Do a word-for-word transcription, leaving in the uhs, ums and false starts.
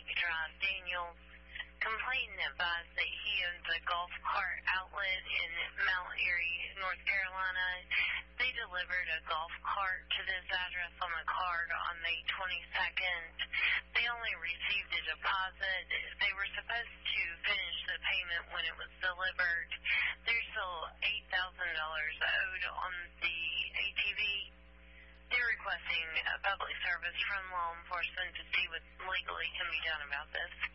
Lake Drive, Daniels. Complainant advised that he owns a golf cart outlet in Mount Airy, North Carolina. They delivered a golf cart to this address on a card on May twenty-second. They only received a deposit. They were supposed to finish the payment when it was delivered. There's still eight thousand dollars owed on the A T V. They're requesting a public service from law enforcement to see what legally can be done about this.